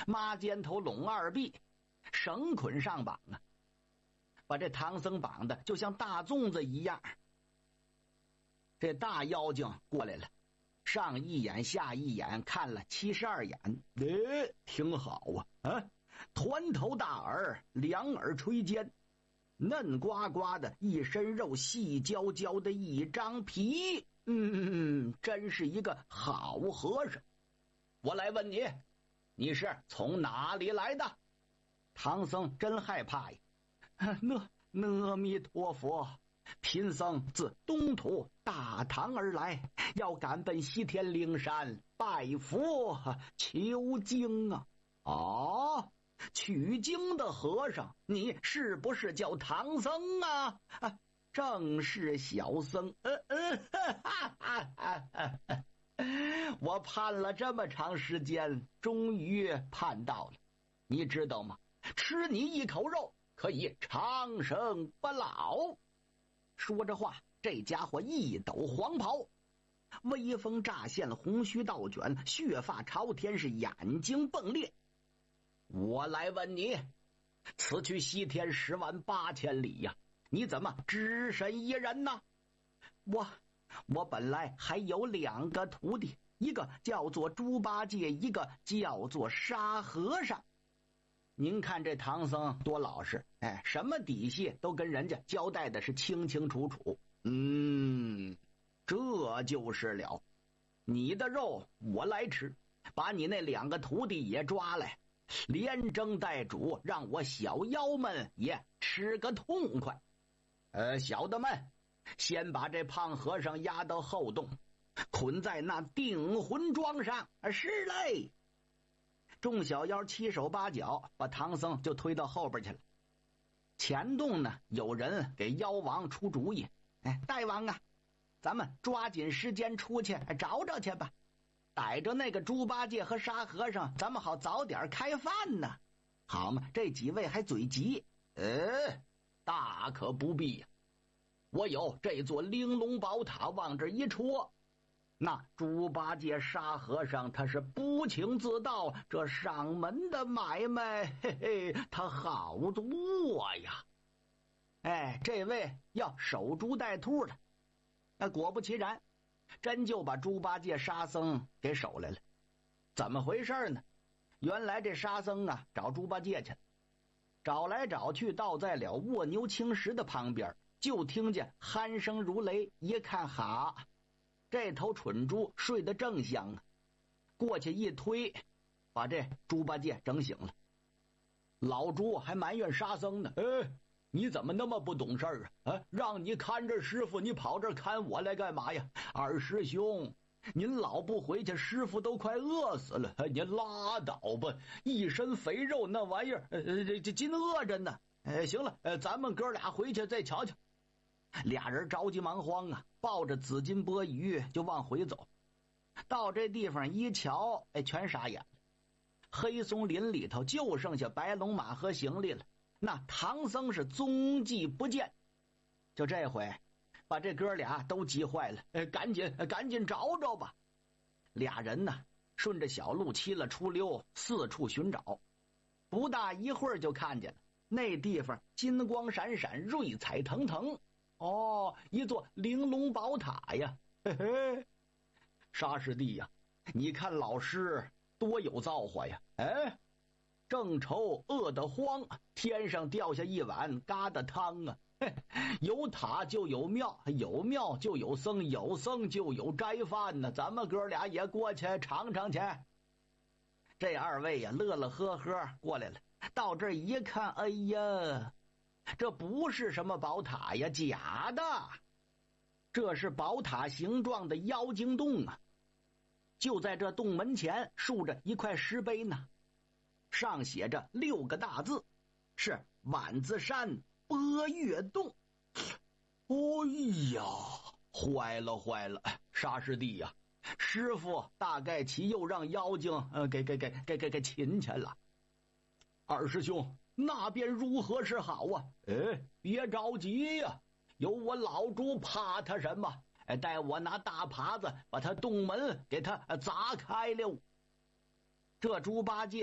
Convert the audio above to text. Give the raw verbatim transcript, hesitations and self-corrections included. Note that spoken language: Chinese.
马肩头拢二臂，绳捆上绑啊，把这唐僧绑的就像大粽子一样。这大妖精过来了，上一眼下一眼看了七十二眼，哎，挺好啊啊！团头大耳，两耳垂肩，嫩呱呱的一身肉，细焦焦的一张皮，嗯，真是一个好和尚。我来问你，你是从哪里来的？唐僧真害怕呀！那阿弥陀佛，贫僧自东土大唐而来，要赶奔西天灵山拜佛求经啊！哦，取经的和尚，你是不是叫唐僧啊？啊，正是小僧。呃呃哈哈哈哈哈，我盼了这么长时间，终于盼到了。你知道吗？吃你一口肉可以长生不老。说着话，这家伙一抖黄袍，威风乍现，红须倒卷，血发朝天，是眼睛迸裂。我来问你，此去西天十万八千里呀，你怎么只身一人呢？我我本来还有两个徒弟，一个叫做猪八戒，一个叫做沙和尚。您看这唐僧多老实，哎，什么底细都跟人家交代的是清清楚楚。嗯，这就是了。你的肉我来吃，把你那两个徒弟也抓来，连蒸带煮，让我小妖们也吃个痛快。呃，小的们，先把这胖和尚押到后洞，捆在那定魂桩上。是嘞。众小妖七手八脚把唐僧就推到后边去了。前洞呢，有人给妖王出主意，哎，大王啊，咱们抓紧时间出去找找去吧，逮着那个猪八戒和沙和尚，咱们好早点开饭呢。好嘛，这几位还嘴急，呃，大可不必呀、啊。我有这座玲珑宝塔往这一戳，那猪八戒沙和尚他是不请自到，这上门的买卖，嘿嘿，他好做呀。哎，这位要守株待兔的，那果不其然，真就把猪八戒沙僧给守来了。怎么回事呢？原来这沙僧啊找猪八戒去了，找来找去倒在了卧牛青石的旁边，就听见鼾声如雷，一看哈，这头蠢猪睡得正香啊，过去一推，把这猪八戒整醒了。老猪还埋怨沙僧呢，哎，你怎么那么不懂事儿啊？啊，让你看着师傅，你跑这儿看我来干嘛呀？二师兄，您老不回去，师傅都快饿死了，您拉倒吧，一身肥肉那玩意儿，呃，这这今饿着呢。哎，行了，呃，咱们哥俩回去再瞧瞧。俩人着急忙慌啊，抱着紫金钵盂就往回走。到这地方一瞧，哎，全傻眼了。黑松林里头就剩下白龙马和行李了，那唐僧是踪迹不见。就这回把这哥俩都急坏了，哎，赶紧赶紧找找吧。俩人呢顺着小路七了出溜，四处寻找。不大一会儿就看见了，那地方金光闪闪，瑞彩腾腾。哦，一座玲珑宝塔呀！嘿嘿，沙师弟呀，你看老师多有造化呀！哎，正愁饿得慌，天上掉下一碗疙瘩汤啊！嘿，有塔就有庙，有庙就有僧，有僧就有斋饭呢。咱们哥俩也过去尝尝去。这二位呀，乐乐呵呵过来了。到这一看，哎呀，这不是什么宝塔呀，假的，这是宝塔形状的妖精洞啊！就在这洞门前竖着一块石碑呢，上写着六个大字，是万子山波月洞。哎呀，坏了坏了，沙师弟呀、啊，师傅大概其又让妖精呃给给给给给给擒去了。二师兄，那边如何是好啊？哎，别着急呀、啊，有我老猪，怕他什么？哎，待我拿大耙子把他洞门给他砸开了。这猪八戒